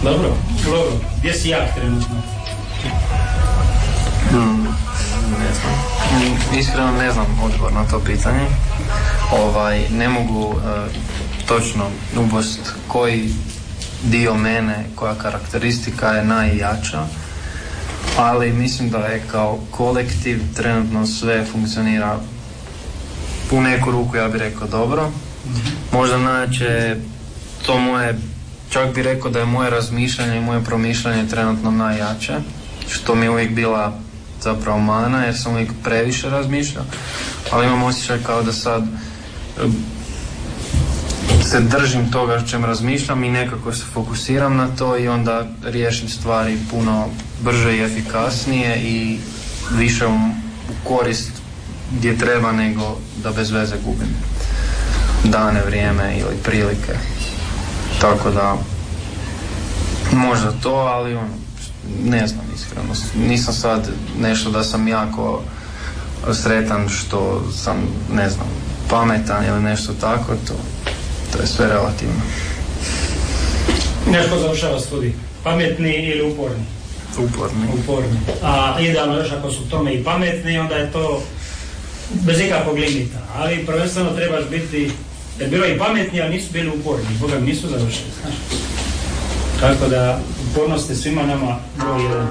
Dobro, gdje si jak trenutno? Ne znam. Iskreno ne znam odgovor na to pitanje. Ne mogu točno ubost koji dio mene, koja karakteristika je najjača, ali mislim da je kao kolektiv trenutno sve funkcionira u neku ruku, ja bih rekao, dobro. Možda najjače to moje, čak bih rekao da je moje razmišljanje i moje promišljanje trenutno najjače, što mi je uvijek bila zapravo mana, jer sam uvijek previše razmišljao, ali imam osjećaj kao da sad se držim toga o čem razmišljam i nekako se fokusiram na to i onda riješim stvari puno brže i efikasnije i više u korist gdje treba nego da bez veze gubim dane, vrijeme ili prilike. Tako da možda to, ali ne znam iskreno. Nisam sad nešto da sam jako sretan što sam, ne znam, pametan ili nešto tako, to je sve relativno. Nešto završava studij. Pametni ili uporni? Uporni. A idealno još ako su tome i pametni, onda je to bez ikakvog limita. Ali prvenstveno trebaš biti, jer bilo i pametni, ali nisu bili uporni. Boga mi nisu završili, znaš. Tako da upornost je svima nama broj jedan.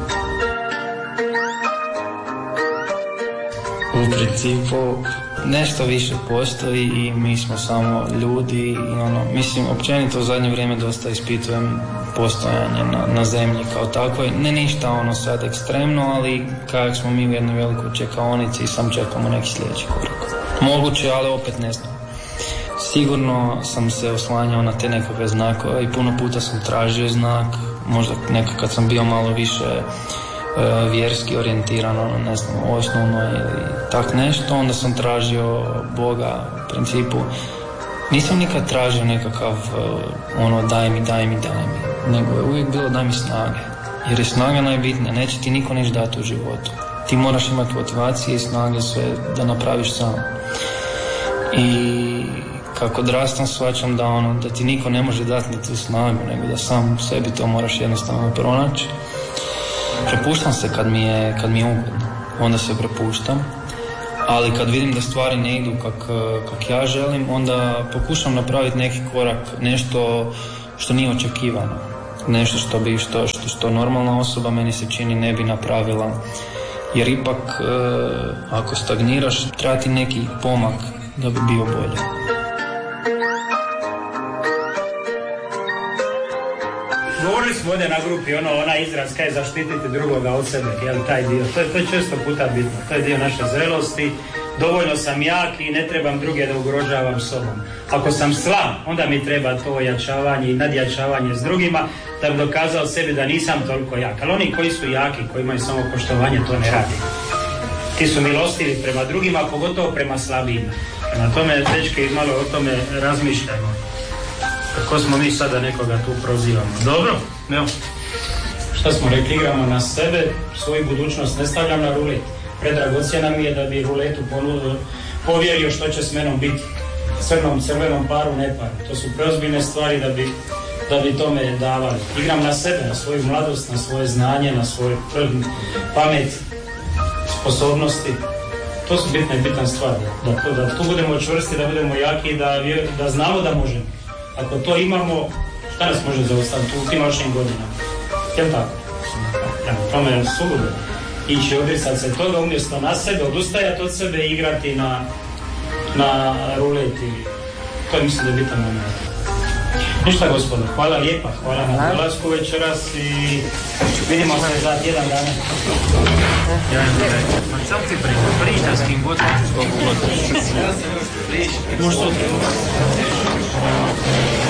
U principu nešto više postoji i mi smo samo ljudi i mislim, općenito u zadnje vrijeme dosta ispitujem postojanje na zemlji kao takvoj. Ne ništa sad ekstremno, ali kako smo mi u jednoj velikoj čekaonici i sam čekamo neki sljedeći korak. Moguće, ali opet ne znam. Sigurno sam se oslanjao na te nekakve znakove i puno puta sam tražio znak, možda nekad kad sam bio malo više vjerski orijentiran, ne znam, osnovno ili tak nešto, onda sam tražio Boga u principu. Nisam nikad tražio nekakav daj mi, nego je uvijek bilo daj mi snage, jer je snaga najbitnija, neće ti niko niš dati u životu. Ti moraš imati motivacije i snage sve da napraviš sam. I kako odrastam shvaćam da ti niko ne može dati ni tu snagu, nego da sam sebi to moraš jednostavno pronaći. Prepuštam se kad mi je ugodno, onda se prepuštam, ali kad vidim da stvari ne idu kak ja želim, onda pokušam napraviti neki korak, nešto što nije očekivano, nešto što normalna osoba meni se čini ne bi napravila, jer ipak ako stagniraš treba ti neki pomak da bi bio bolje. Govorili smo ovdje na grupi, onaj izraz kaj je zaštititi drugoga od sebe, jel, taj dio, to je često puta bitno, to je dio naše zrelosti, dovoljno sam jak i ne trebam druge da ugrožavam sobom. Ako sam slab, onda mi treba to ojačavanje i nadjačavanje s drugima, da bi dokazao sebi da nisam toliko jak, ali oni koji su jaki, koji imaju samo poštovanje, to ne radi. Ti su milostivi prema drugima, pogotovo prema slabijima. Prema tome, dečki, malo o tome razmišljajmo. Kako smo mi sada nekoga tu prozivamo? Dobro, evo. Šta smo rekli, igramo na sebe, svoju budućnost ne stavljam na rulet. Predragocjena mi je da bi ruletu povjerio što će s menom biti. Crvenom paru, ne paru. To su preozbiljne stvari da bi tome davali. Igram na sebe, na svoju mladost, na svoje znanje, na svoju pamet, sposobnosti. To su bitna stvar. Da tu budemo čvrsti, da budemo jaki i da znamo da možemo. Ako to imamo, šta nas može zaustaviti u tim vašim godinama? Jel tako? Tome je suludo. Ići odrisati se toga umjesto na sebe, odustajati od sebe i igrati na ruleti. To je, mislim, da je bitan moment. Ništa, gospodo, hvala lijepa, hvala na dolasku večeras i vidimo se za tjedan dana. Sam ti priča s kim god hoćeš, koliko god hoćeš. Možda